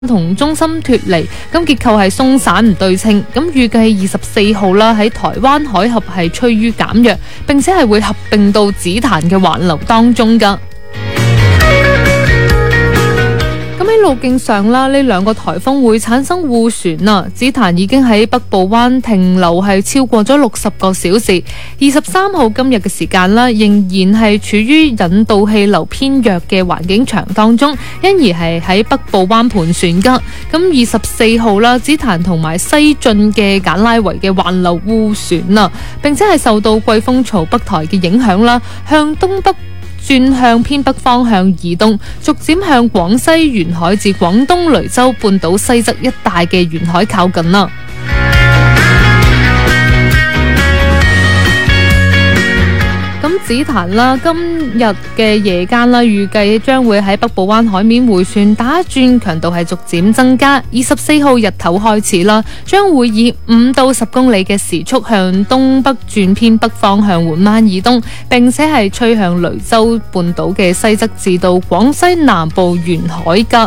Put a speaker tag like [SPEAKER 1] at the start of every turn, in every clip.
[SPEAKER 1] 同中心脫離，咁結構係鬆散唔對稱，咁預計24號啦喺台灣海峽係趨於減弱，並且係會合併到紫檀嘅環流當中噶。咁喺路徑上啦，呢兩個颱風會產生互旋啊！紫檀已經喺北部灣停留係超過咗60個小時。23號今日嘅時間啦，仍然係處於引導氣流偏弱嘅環境場當中，因而係喺北部灣盤旋噶。咁24號啦，紫檀同埋西進嘅簡拉維嘅環流互旋啊，並且係受到季風槽北台嘅影響啦，向東北轉向偏北方向移動，逐漸向廣西沿海至廣東雷州半島西側一帶嘅沿海靠近啦。咁紫檀啦，今日嘅夜間啦，預計將會喺北部灣海面回旋打轉，強度係逐漸增加。24號日頭開始啦，將會以5到10公里嘅時速向東北轉偏北方向緩慢移動，並且係吹向雷州半島嘅西側至到廣西南部沿海噶。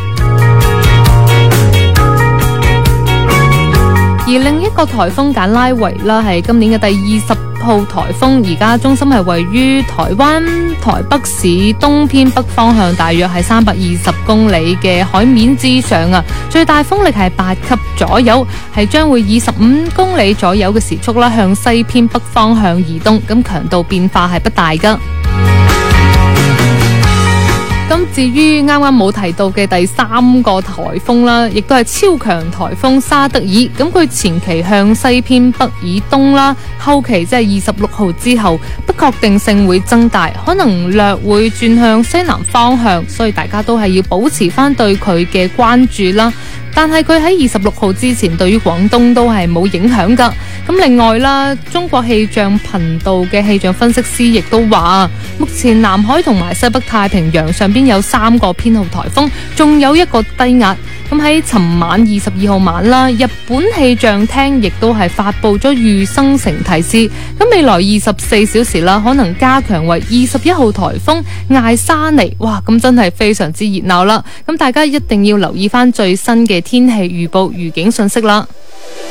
[SPEAKER 1] 而另一個颱風簡拉維啦，係今年嘅第20號颱風，而家中心係位於台灣台北市東偏北方向，大約係320公里嘅海面之上啊，最大風力係8級左右，係將會以15公里左右嘅時速啦向西偏北方向移動，咁強度變化係不大噶。咁至於啱啱冇提到嘅第3個颱風啦，亦都係超強颱風沙德爾。咁佢前期向西偏北以東啦，後期即係26號之後，不確定性會增大，可能略會轉向西南方向，所以大家都係要保持翻對佢嘅關注啦。但係佢喺26號之前對於廣東都係冇影響噶。咁另外啦，中國氣象頻道嘅氣象分析師亦都話，目前南海同埋西北太平洋上邊有3個偏好颱風，仲有一個低壓。咁喺尋晚22號晚啦，日本氣象廳亦都係發布咗預生成提示，咁未來24小時啦，可能加強為21號颱風艾沙尼。哇，咁真係非常之熱鬧啦！咁大家一定要留意翻最新嘅天氣預報預警信息啦。